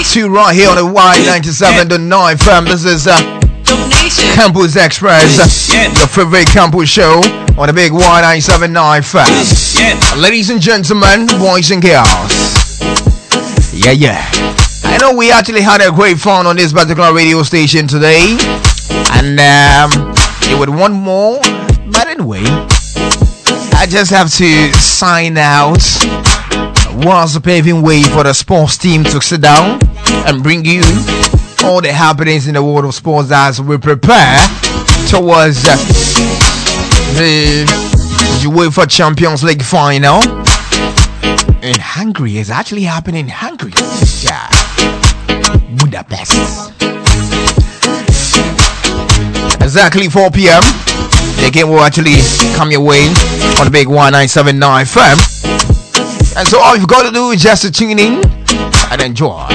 2 right here on the Y97.9 FM. This is Campus Express, your favorite campus show on the big Y97.9 FM. Ladies and gentlemen, boys and girls. Yeah. I know we actually had a great fun on this particular radio station today. And you would want more. But anyway, I just have to sign out whilst paving way for the sports team to sit down and bring you all the happenings in the world of sports as we prepare towards the UEFA Champions League final in Hungary. It's actually happening in Hungary. Yeah, Budapest. Exactly 4 p.m. The game will actually come your way on the big 1979 FM. And so all you've got to do is just to tune in and enjoy.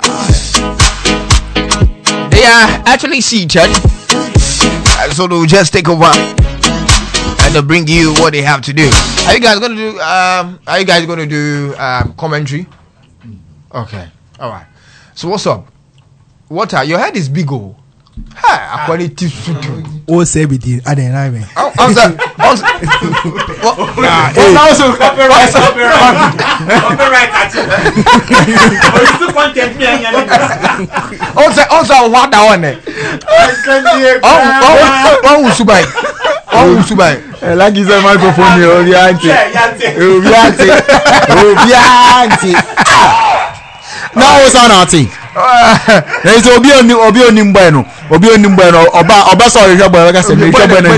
They are actually seated, and so they'll just take over and they'll bring you what they have to do. Are you guys going to do commentary? Okay, all right. So what's up? Water, your head is big. Hi, quality suit. Oh, say we did. I didn't know. Also copyright. Also, what that one? Oh, Subai. Like he's a microphone here. Now it's on our team. There's Obi Nimbueno. Oba sorry, but I said,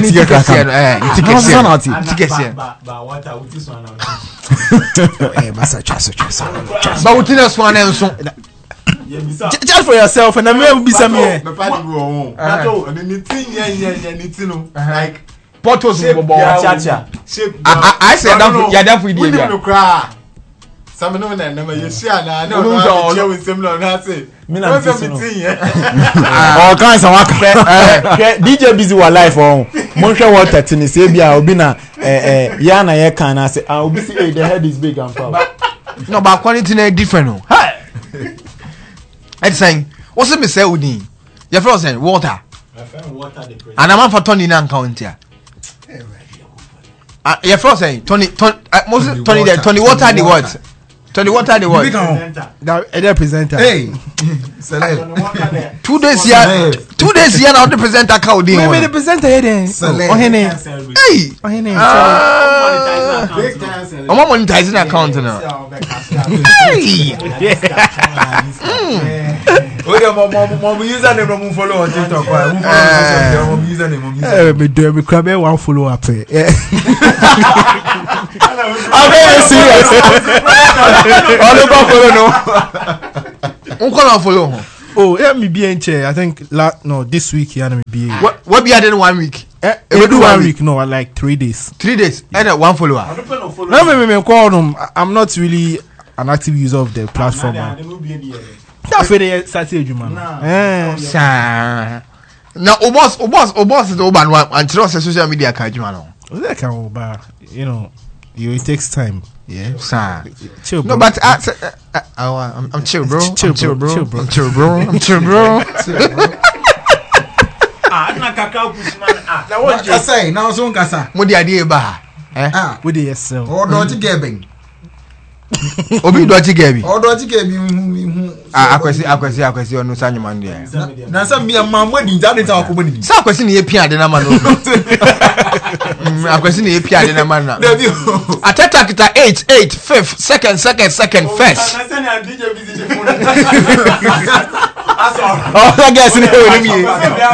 just for yourself, and I may be some here. Like Portos, I said, that we did. Some no never you see na no share with similar na say all kinds of DJ busy wa life on monhwe water tin say bia obi na ya na ye kan na say obi say the head is big and proud no but quality na different no hey I saying what's me say udin your friend say water the and am for Tony na account here your friend say Tony Tony water the what Tony, what are the words? The presenter. Hey, 2 days here. 2 days here now. The presenter called in. Maybe the presenter here then. Hey, I'm monetizing account now. Hey. Mom username no follow on TikTok. Mom username. Me do me crab one follow up. I'm very serious. All about follow no. Oh, yeah, me be in chair. I think this week yeah me be. What be added 1 week? We do 1 week. No, like 3 days. 3 days. And one follower. No, me call them. I'm not really an active user of the platform. That's where they start man. Now, Obos is the open one and trust the social media card, you know, it takes time. Yeah, chill, bro. No, but I'm chill, bro. Chill, bro. What you say? Now, soon, Kasa. What the idea ba? What do you say? Or don't you get me? Obi do ati gabi. Or don't you get me? Akwesi onu sanyo man dia. Na some me am wedding that dey talk about ni. Sa akwesi na ye pia de na man no. Akwesi na ye pia de na man na. Atata kita 8 5th second first. Na say na DJ busy the phone. Oh, I guess ni we ni.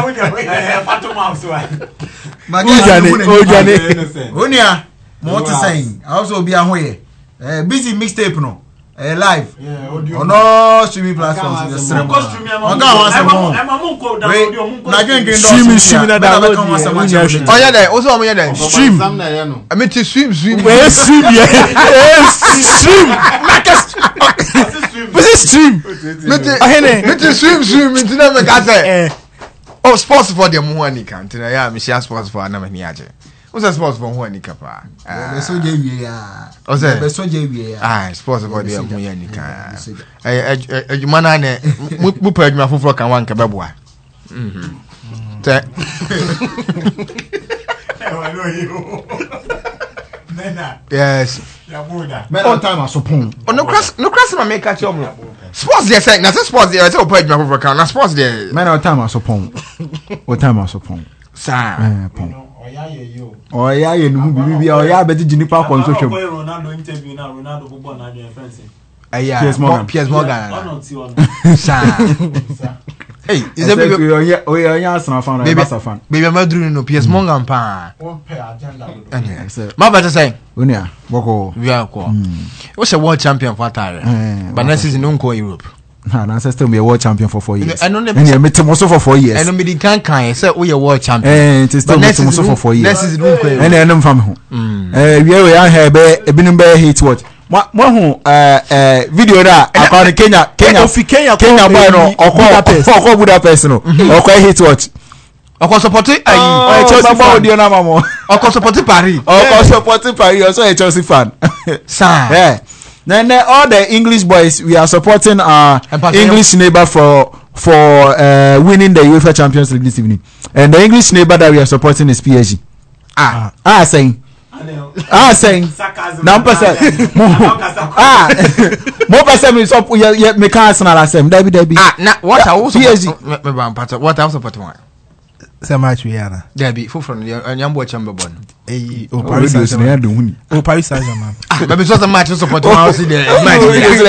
Ojane. Onia, what to saying? Also be ahoye. Busy mixtape no. Live. Yeah, audio. On all streaming platforms. Streaming that download. Oh yeah, there. Also, I'm there. Stream. I mean to swim. Where stream? Stream. What's this stream? Me to swim. Into them like I say. Oh, sports for the money count. Yeah, me share sports for another niaje. What's a sports for one nikapa? So we are. Ose. So we are. Ah, sports for the mu ya nika. Adwuma na ne mu pa adwuma foforo kan wan ka beboa. Te. Yes. Men on time as upon. Oh, no cross ma make catch you. Sports there say na sports there say pa adwuma foforo kan na sports there. Men on time as upon. What time as upon? Sa. Oh yeah, you know bibi oh yeah beji jinipa kon so hwem. Ronaldo interview na Ronaldo go born na your friends. Piers Morgan. Sa. Hey, is that baby? Oh yeah, Arsenal fan, Barca fan. Baby Madrid no Piers Morgan pa. One pair agenda. Ma better say. Unia, boko. We are ko. What's a world champion for Atare? But next season no go Europe. Na system be a world champion for 4 years. I know them. And meet also for 4 years. I know me can say we are world champion. It is still meet also for 4 years. Next season no go Europe. And them from who? We are here be ebinum be hate what? Mo video da akwa Kenya boy no okọ Budapest no okọ hate what? Okọ support Chelsea fan audio na mamo. Okọ support Paris. Okọ support Paris also a Chelsea fan. Sir. Yeah. Then all the English boys, we are supporting our English neighbor for winning the UEFA Champions League this evening. And the English neighbor that we are supporting is PSG. Saying. Now percent. More percent is up. Yeah, me can't Arsenal asem. Debbie. Now what I also PSG. What I also support one. Say match we are. Debbie, full from the Yambo Chamber Bon. Paris Saint-Germain. Paris Saint-Germain. Maybe it's not a match to support. I see the match.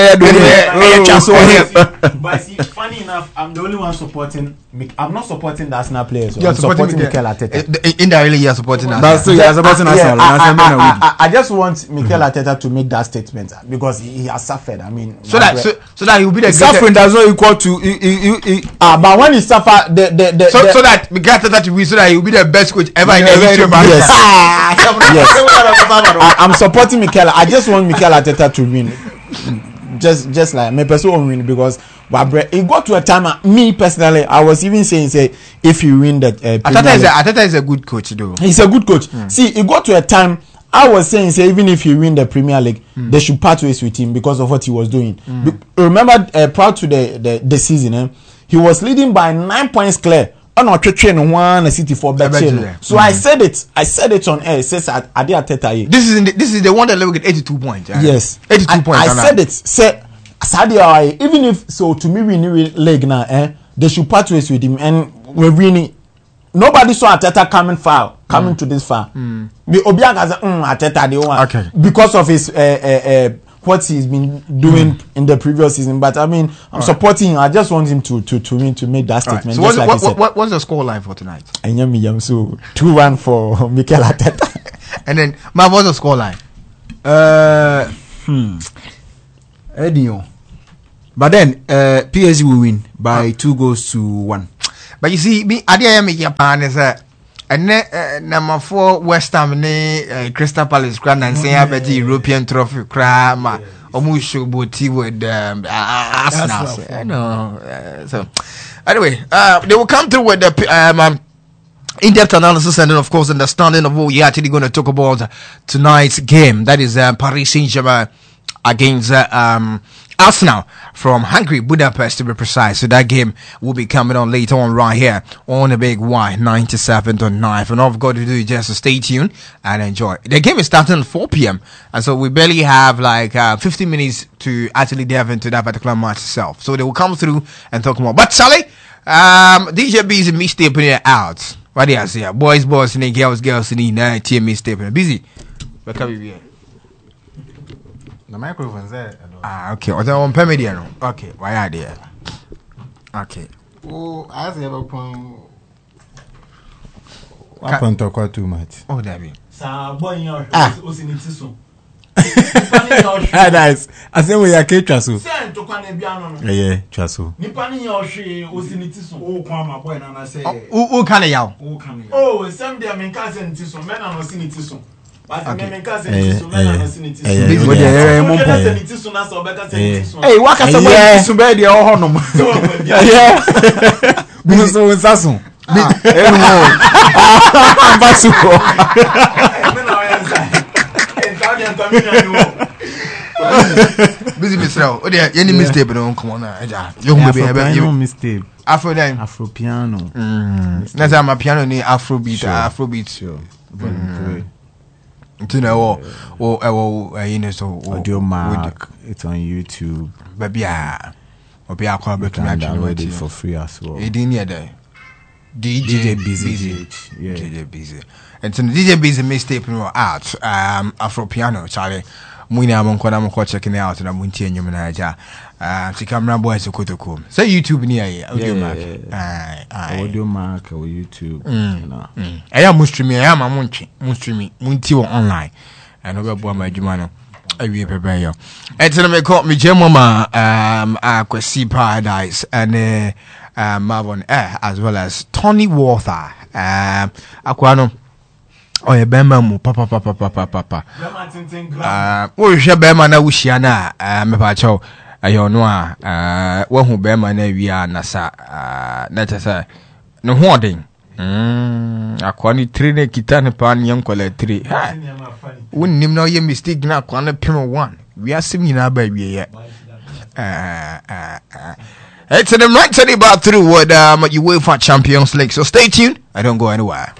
But see, funny enough, I'm the only one supporting. I'm not supporting the Arsenal players. You're supporting Mikel Arteta. Indirectly, you're supporting us. That's so you're supporting Arsenal. I just want Mikel Arteta to make that statement because he has suffered. I mean, so that he will be the suffering does not equal to. But when he suffer, so that Mikel Arteta to win, so that he will be the best coach ever in the history of Arsenal. Yes. I'm supporting Mikel. I just want Mikel Arteta to win. Just like my person win because it got to a time. Me personally, I was even saying, if you win that, Arteta is a good coach, though. He's a good coach. See, it got to a time. I was saying, even if you win the Premier League, they should part ways with him because of what he was doing. Remember, prior to the season, he was leading by 9 points clear. Not training one city for better. So I said it on air. It says I did Arteta. This is the one that level get 82 points. Yes, 82 points. I said it. Say Sadio, even if so to me we need leg now, they should part ways with him and we're winning. Nobody saw Arteta coming to this far. The Obiang has Arteta the one because of his what he's been doing in the previous season, but I mean, I'm supporting him. I just want him to make that statement. So what's the score line for tonight? I know so 2-1 for Mikel Arteta. And then, what's the score line? Edio. But then, PSG will win by 2-1. But you see, me, I didn't make your plan is and number 4 West Ham Crystal Palace grand and say about the European trophy crama almost show booty with Arsenal. So anyway, they will come through with the in-depth analysis and then of course understanding of what we're actually going to talk about tonight's game. That is Paris Saint-Germain against Arsenal from Hungary, Budapest to be precise. So that game will be coming on later on right here on the Big Y 97.9. And all I've got to do is just stay tuned and enjoy. The game is starting at 4 p.m. And so we barely have like 15 minutes to actually delve into that particular match itself. So they will come through and talk more. But Charlie, DJ B is mixtape it out. What do you say? Boys, and girls, and team mixtape. Busy. The microphone's there. Okay. Or on Pemediano. Okay. Why are they? Okay. Oh, I say about one talk too much. Oh, Debbie. Nice. I say we are Traso. Yeah, Traso. Who can you? Oh, some day I'm cousin to some men and seen it to some. Hey, what can somebody to bed your honor? Yeah, Busy Mr. Oh, there, any mistake, but don't come on. You mistake. Afro then. Afro piano. That's how my piano need Afrobeat. Afrobeat. Sure. You know, you know, so Audio Mark. It's on YouTube. Baby, I'll be a call back to download it for free as well. It didn't there. DJ Busy. Yeah. DJ Busy. And so DJ Busy mistake art. Afro piano, Charlie. Mwina mkoda mko checking out na mwintie nyuma na aja. Si camera boy so kotoko. Say YouTube ni aye Audio Mark. Audio Mark or YouTube. Aya mustream ya ma mustream munti wo online. And obo ma adwuma no. Awie pepe yo. Enti me call me Jemoma Akwesi Paradise and Marvin as well as Tony Walther. Akwano oye bema mu papa wo hwe bema na wuhia na me pa chaw ayo no a wo hu bema na wi na sa na tesa no hoden akwani trainer kitane pan yankole 3 wonnim na ye mistake na akwana pem 1 we asim nyina ba wi ye it's in the right about through what UEFA Champions League, so stay tuned. I don't go anywhere.